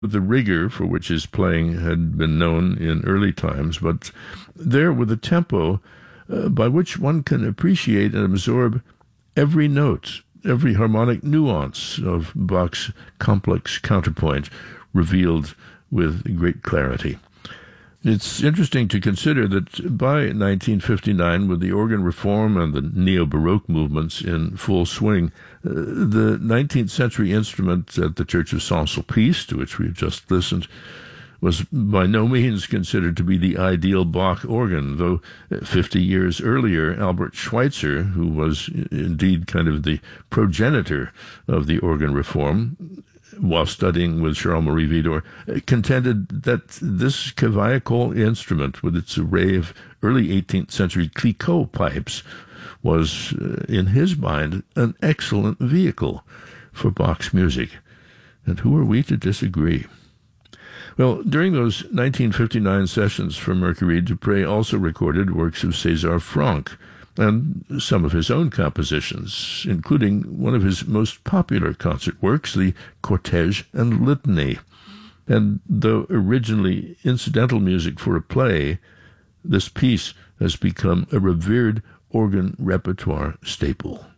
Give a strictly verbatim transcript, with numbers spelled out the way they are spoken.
the rigor for which his playing had been known in early times, but there with a tempo uh, by which one can appreciate and absorb every note, every harmonic nuance of Bach's complex counterpoint revealed with great clarity. It's interesting to consider that by nineteen fifty-nine, with the organ reform and the neo-Baroque movements in full swing, uh, the nineteenth century instrument at the Church of Saint-Sulpice, to which we've just listened, was by no means considered to be the ideal Bach organ, though fifty years earlier, Albert Schweitzer, who was indeed kind of the progenitor of the organ reform, while studying with Charles-Marie Widor, contended that this cavaillé instrument, with its array of early eighteenth century Clicquot pipes, was, uh, in his mind, an excellent vehicle for Bach's music. And who are we to disagree? Well, during those nineteen fifty-nine sessions for Mercury, Dupre also recorded works of César Franck, and some of his own compositions, including one of his most popular concert works, the Cortège and Litany. And though originally incidental music for a play, this piece has become a revered organ repertoire staple.